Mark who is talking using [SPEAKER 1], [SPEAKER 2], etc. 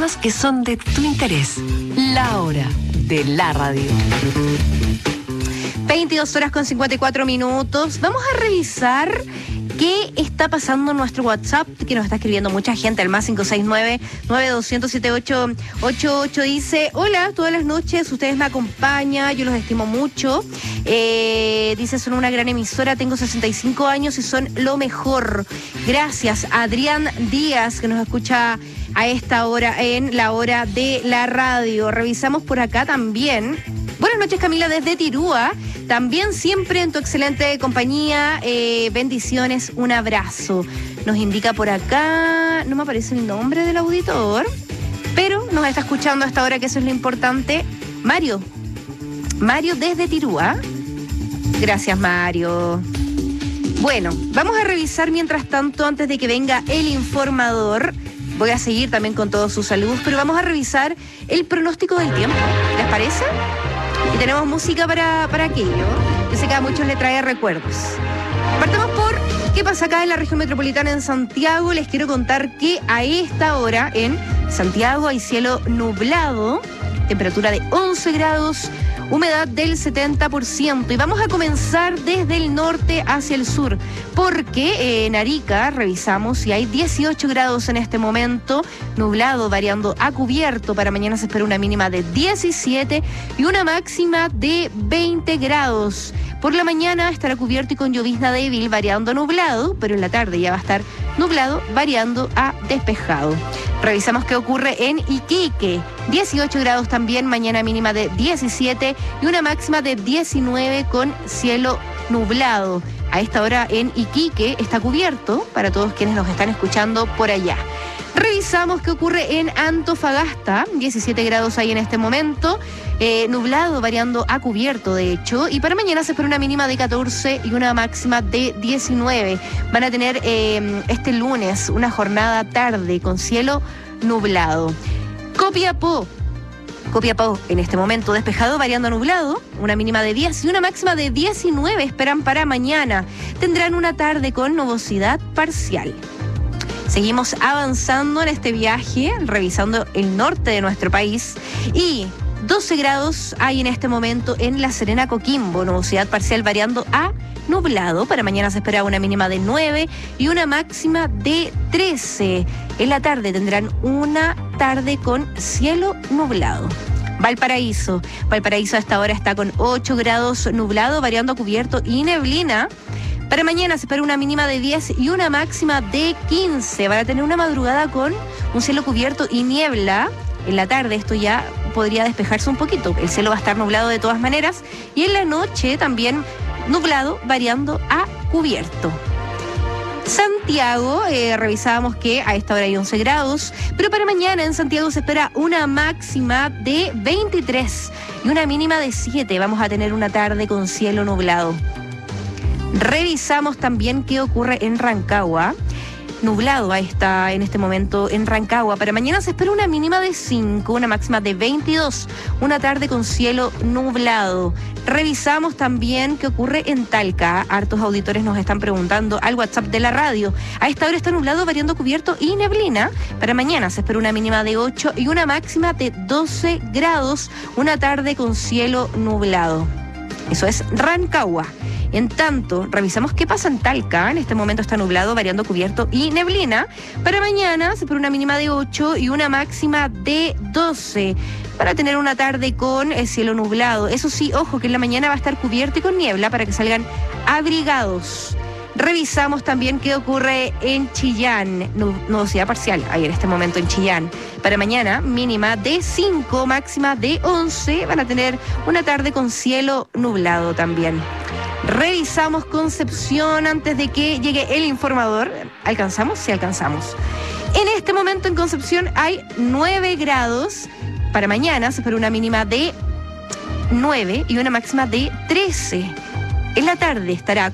[SPEAKER 1] temas que son de tu interés. La hora de la radio.
[SPEAKER 2] 22:54. Vamos a revisar qué está pasando en nuestro WhatsApp, que nos está escribiendo mucha gente, al más 569-9200-7888. Dice: hola, todas las noches ustedes me acompañan, yo los estimo mucho. Dice: son una gran emisora, tengo 65 años y son lo mejor. Gracias. Adrián Díaz, que nos escucha a esta hora en la hora de la radio. Revisamos por acá también. Buenas noches, Camila, desde Tirúa. También siempre en tu excelente compañía. Bendiciones, un abrazo. Nos indica por acá, no me aparece el nombre del auditor, pero nos está escuchando hasta ahora, que eso es lo importante. Mario desde Tirúa. Gracias, Mario. Bueno, vamos a revisar mientras tanto, antes de que venga el informador. Voy a seguir también con todos sus saludos, pero vamos a revisar el pronóstico del tiempo. ¿Les parece? Y tenemos música para aquello. Yo sé que a muchos le trae recuerdos. Partamos por qué pasa acá en la región metropolitana, en Santiago. Les quiero contar que a esta hora en Santiago hay cielo nublado, temperatura de 11 grados, humedad del 70%. Y vamos a comenzar desde el norte hacia el sur, porque en Arica revisamos y hay 18 grados en este momento, nublado variando a cubierto. Para mañana se espera una mínima de 17 y una máxima de 20 grados. Por la mañana estará cubierto y con llovizna débil, variando a nublado, pero en la tarde ya va a estar nublado, variando a despejado. Revisamos qué ocurre en Iquique. 18 grados también, mañana mínima de 17 y una máxima de 19 con cielo nublado. A esta hora en Iquique está cubierto para todos quienes nos están escuchando por allá. Revisamos qué ocurre en Antofagasta. 17 grados hay en este momento, nublado variando a cubierto de hecho, y para mañana se espera una mínima de 14 y una máxima de 19. Van a tener este lunes una jornada tarde con cielo nublado. Copiapó en este momento despejado, variando a nublado, una mínima de 10 y una máxima de 19 esperan para mañana. Tendrán una tarde con nubosidad parcial. Seguimos avanzando en este viaje, revisando el norte de nuestro país, y 12 grados hay en este momento en La Serena, Coquimbo, nubosidad parcial variando a nublado. Para mañana se espera una mínima de 9 y una máxima de 13. En la tarde tendrán una tarde con cielo nublado. Valparaíso a esta hora está con 8 grados, nublado, variando a cubierto y neblina. Para mañana se espera una mínima de 10 y una máxima de 15. Van a tener una madrugada con un cielo cubierto y niebla. En la tarde esto ya podría despejarse un poquito. El cielo va a estar nublado de todas maneras. Y en la noche también nublado, variando a cubierto. Santiago, revisábamos que a esta hora hay 11 grados, pero para mañana en Santiago se espera una máxima de 23 y una mínima de 7. Vamos a tener una tarde con cielo nublado. Revisamos también qué ocurre en Rancagua. Nublado está en este momento en Rancagua. Para mañana se espera una mínima de 5, una máxima de 22, una tarde con cielo nublado. Revisamos también qué ocurre en Talca. Hartos auditores nos están preguntando al WhatsApp de la radio. A esta hora está nublado, variando cubierto y neblina. Para mañana se espera una mínima de 8 y una máxima de 12 grados, una tarde con cielo nublado. Eso es Rancagua. En tanto, revisamos qué pasa en Talca. En este momento está nublado, variando cubierto y neblina. Para mañana se espera una mínima de 8 y una máxima de 12. Para tener una tarde con el cielo nublado. Eso sí, ojo, que en la mañana va a estar cubierto y con niebla para que salgan abrigados. Revisamos también qué ocurre en Chillán. Nubosidad parcial hay en este momento en Chillán. Para mañana, mínima de 5, máxima de 11. Van a tener una tarde con cielo nublado también. Revisamos Concepción antes de que llegue el informador. ¿Alcanzamos? Sí, alcanzamos. En este momento en Concepción hay 9 grados. Para mañana se espera una mínima de 9 y una máxima de 13. En la tarde estará